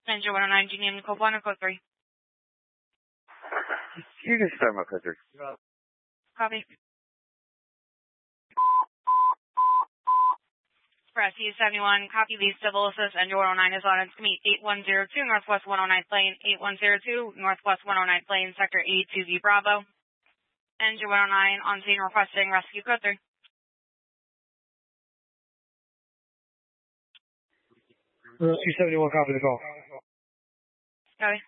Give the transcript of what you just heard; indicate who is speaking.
Speaker 1: Engine 109, do you need code 1 or code 3?
Speaker 2: You can start my code 3.
Speaker 1: Copy. Press U71, copy lead civil assist, Engine 109 is on its commute 8102 Northwest 109 plane, 8102 Northwest 109 plane, sector 82Z Bravo. Engine 109 on scene requesting rescue code 3.
Speaker 3: Rescue 71, copy the call.
Speaker 1: Copy.